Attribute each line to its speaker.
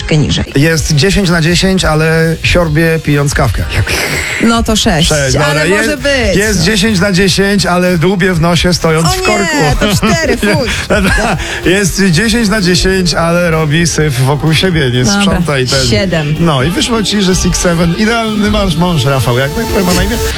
Speaker 1: troszeczkę niżej.
Speaker 2: Jest 10 na 10, ale siorbie pijąc kawkę.
Speaker 1: No to 6,
Speaker 2: 6,
Speaker 1: ale
Speaker 2: dobra.
Speaker 1: może być.
Speaker 2: Jest 10 na 10, ale dłubię w nosie stojąc
Speaker 1: O
Speaker 2: w korku.
Speaker 1: nie, to 4, fuj.
Speaker 2: Jest 10 na 10, ale robi syf wokół siebie, nie sprząta i ten.
Speaker 1: 7.
Speaker 2: No i wyszło ci, że 6-7, idealny masz mąż, Rafał, jak tak ma na imię?